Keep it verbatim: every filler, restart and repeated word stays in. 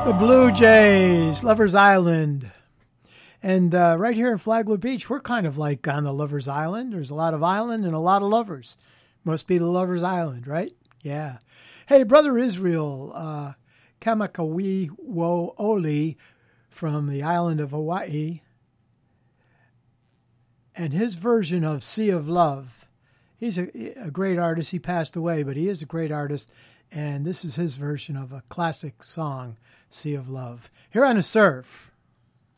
The Blue Jays, Lover's Island. And uh, right here in Flagler Beach, we're kind of like on the Lover's Island. There's a lot of island and a lot of lovers. Must be the Lover's Island, right? Yeah. Hey, Brother Israel, uh, Kamakawi Wo Oli from the island of Hawaii, and his version of Sea of Love. He's a, a great artist. He passed away, but he is a great artist. And this is his version of a classic song, Sea of Love. Here on a Surf.